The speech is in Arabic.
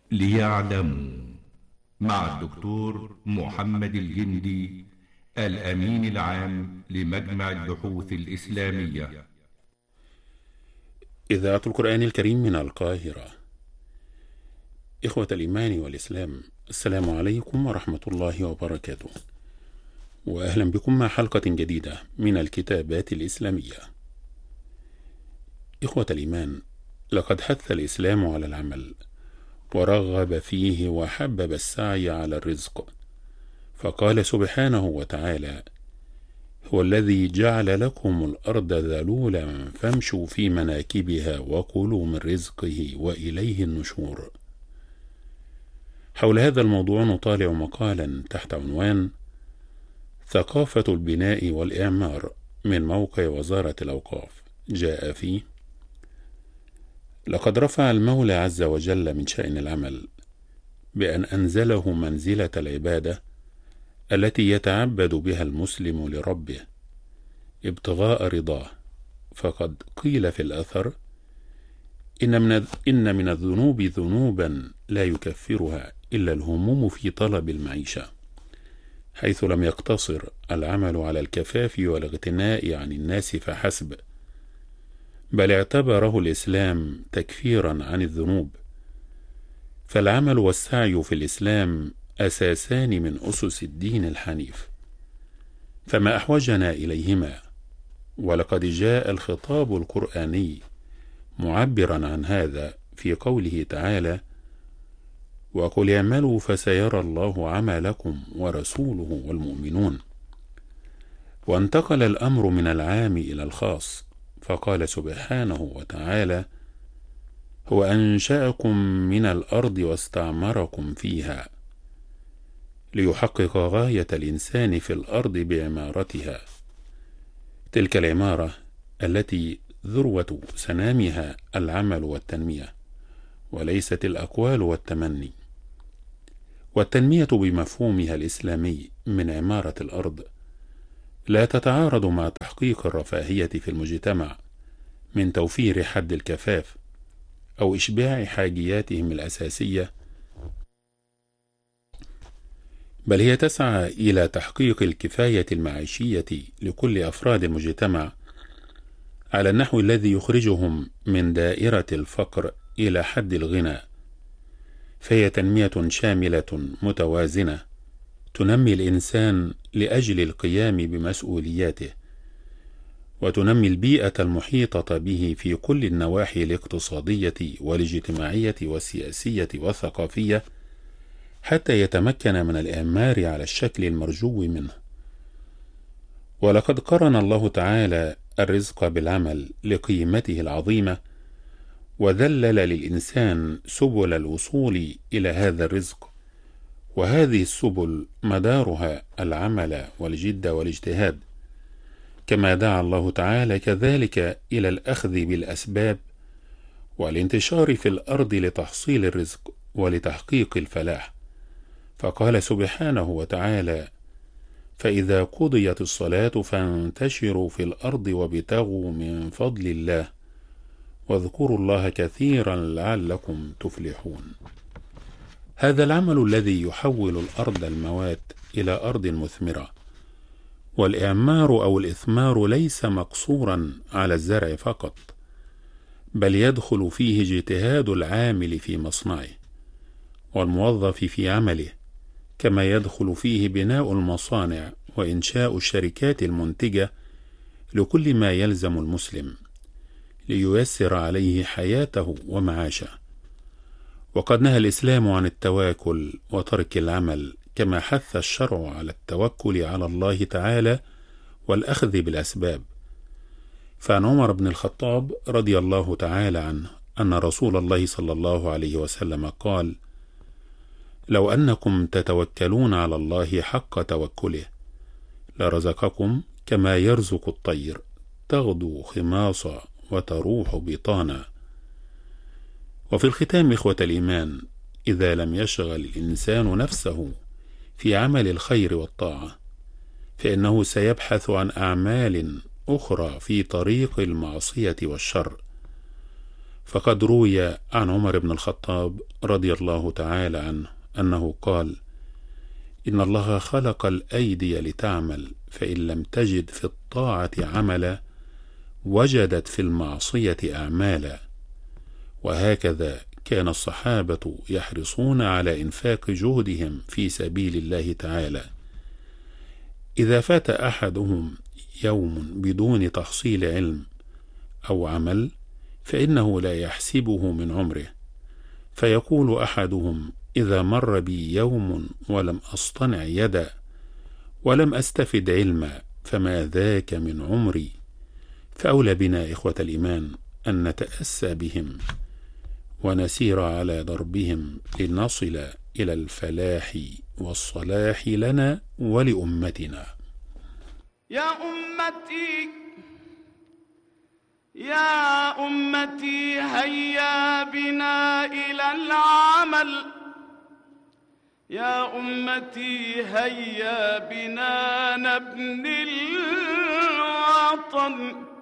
ليعلموا، مع الدكتور محمد الجندي، الأمين العام لمجمع البحوث الإسلامية. إذاعة القرآن الكريم من القاهرة. إخوة الإيمان والإسلام، السلام عليكم ورحمة الله وبركاته، وأهلا بكم مع حلقة جديدة من الكتابات الإسلامية. إخوة الإيمان، لقد حث الإسلام على العمل ورغب فيه وحبب السعي على الرزق، فقال سبحانه وتعالى: هو الذي جعل لكم الأرض ذلولا فامشوا في مناكبها وكلوا من رزقه وإليه النشور. حول هذا الموضوع نطالع مقالا تحت عنوان ثقافة البناء والإعمار من موقع وزارة الأوقاف، جاء فيه: لقد رفع المولى عز وجل من شأن العمل بأن أنزله منزلة العبادة التي يتعبد بها المسلم لربه ابتغاء رضاه، فقد قيل في الأثر: إن من الذنوب ذنوبا لا يكفرها إلا الهموم في طلب المعيشة، حيث لم يقتصر العمل على الكفاف والاغتناء عن الناس فحسب، بل اعتبره الإسلام تكفيرا عن الذنوب. فالعمل والسعي في الإسلام أساسان من أسس الدين الحنيف، فما أحوجنا إليهما. ولقد جاء الخطاب القرآني معبرا عن هذا في قوله تعالى: وقل اعملوا فسيرى الله عملكم ورسوله والمؤمنون. وانتقل الأمر من العام إلى الخاص، فقال سبحانه وتعالى: هو أنشأكم من الأرض واستعمركم فيها، ليحقق غاية الإنسان في الأرض بعمارتها، تلك العمارة التي ذروة سنامها العمل والتنمية، وليست الأقوال والتمني. والتنمية بمفهومها الإسلامي من عمارة الأرض لا تتعارض مع تحقيق الرفاهية في المجتمع من توفير حد الكفاف أو إشباع حاجياتهم الأساسية، بل هي تسعى إلى تحقيق الكفاية المعيشية لكل أفراد المجتمع على النحو الذي يخرجهم من دائرة الفقر إلى حد الغنى. فهي تنمية شاملة متوازنة تنمي الإنسان لأجل القيام بمسؤولياته، وتنمي البيئة المحيطة به في كل النواحي الاقتصادية والاجتماعية والسياسية والثقافية، حتى يتمكن من الإعمار على الشكل المرجو منه. ولقد قرن الله تعالى الرزق بالعمل لقيمته العظيمة، وذلل للإنسان سبل الوصول إلى هذا الرزق، وهذه السبل مدارها العمل والجد والاجتهاد، كما دعا الله تعالى كذلك إلى الأخذ بالأسباب والانتشار في الأرض لتحصيل الرزق ولتحقيق الفلاح، فقال سبحانه وتعالى: فإذا قضيت الصلاة فانتشروا في الأرض وابتغوا من فضل الله واذكروا الله كثيرا لعلكم تفلحون. هذا العمل الذي يحول الأرض الموات إلى أرض مثمرة. والإعمار أو الإثمار ليس مقصورا على الزرع فقط، بل يدخل فيه اجتهاد العامل في مصنعه والموظف في عمله، كما يدخل فيه بناء المصانع وإنشاء الشركات المنتجة لكل ما يلزم المسلم لييسر عليه حياته ومعاشه. وقد نهى الإسلام عن التواكل وترك العمل، كما حث الشرع على التوكل على الله تعالى والأخذ بالأسباب. فعن عمر بن الخطاب رضي الله تعالى عنه أن رسول الله صلى الله عليه وسلم قال: لو أنكم تتوكلون على الله حق توكله لرزقكم كما يرزق الطير تغدو خماصا وتروح بطانا. وفي الختام إخوة الإيمان، إذا لم يشغل الإنسان نفسه في عمل الخير والطاعة، فإنه سيبحث عن أعمال أخرى في طريق المعصية والشر، فقد روي عن عمر بن الخطاب رضي الله تعالى عنه أنه قال: إن الله خلق الأيدي لتعمل، فإن لم تجد في الطاعة عملا وجدت في المعصية أعمالا. وهكذا كان الصحابة يحرصون على إنفاق جهدهم في سبيل الله تعالى. إذا فات أحدهم يوم بدون تحصيل علم أو عمل فإنه لا يحسبه من عمره، فيقول أحدهم: إذا مر بي يوم ولم أصطنع يدا ولم أستفد علما فما ذاك من عمري. فأولى بنا إخوة الإيمان أن نتأسى بهم ونسير على دربهم لنصل إلى الفلاح والصلاح لنا ولأمتنا. يا أمتي هيا بنا إلى العمل، يا أمتي هيا بنا نبني الوطن،